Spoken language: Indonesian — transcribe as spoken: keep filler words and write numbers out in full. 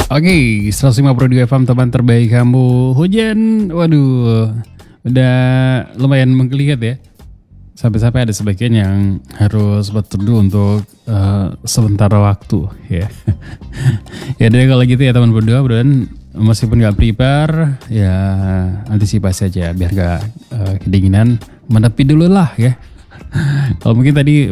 Oke, seratus lima puluh dua F M teman terbaik kamu. Hujan, waduh, udah lumayan menggeliat ya. Sampai-sampai ada sebagian yang harus berteduh untuk uh, sementara waktu ya. Ya deh kalau gitu ya teman berdua, dan meskipun nggak prepare ya antisipasi aja biar nggak uh, kedinginan, menepi dulu lah ya. Kalau mungkin tadi